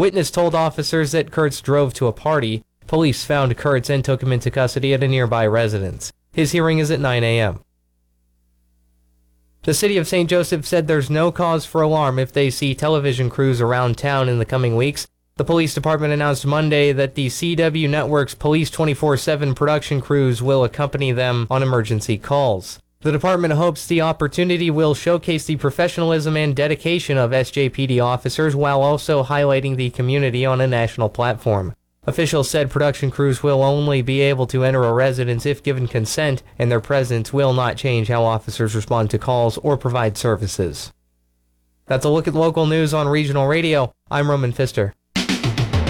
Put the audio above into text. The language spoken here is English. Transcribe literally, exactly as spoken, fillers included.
witness told officers that Kurtz drove to a party. Police found Kurtz and took him into custody at a nearby residence. His hearing is at nine a m The city of Saint Joseph said there's no cause for alarm if they see television crews around town in the coming weeks. The police department announced Monday that the C W Network's Police twenty-four seven production crews will accompany them on emergency calls. The department hopes the opportunity will showcase the professionalism and dedication of S J P D officers while also highlighting the community on a national platform. Officials said production crews will only be able to enter a residence if given consent, and their presence will not change how officers respond to calls or provide services. That's a look at local news on Regional Radio. I'm Roman Pfister.